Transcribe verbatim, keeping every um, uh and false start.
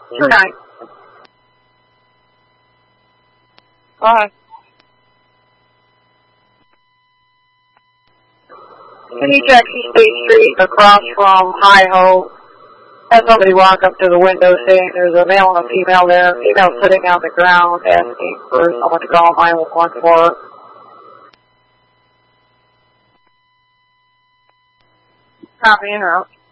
Good night. Bye. Kenny Jackson State Street across from Hi-Ho. Had somebody walk up to the window saying there's a male and a female there. Female sitting on the ground asking for someone to call nine one one for her. Copy and route.